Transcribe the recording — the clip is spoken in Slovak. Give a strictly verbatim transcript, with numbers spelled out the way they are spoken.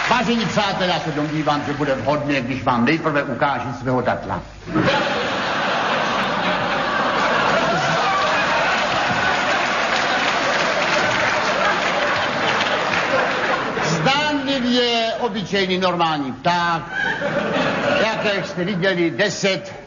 Vážení přátelé, já se domnívám, že bude vhodné, když vám nejprve ukážu svého datla. Zdánlivě obyčejný normální pták, jaké jste viděli deset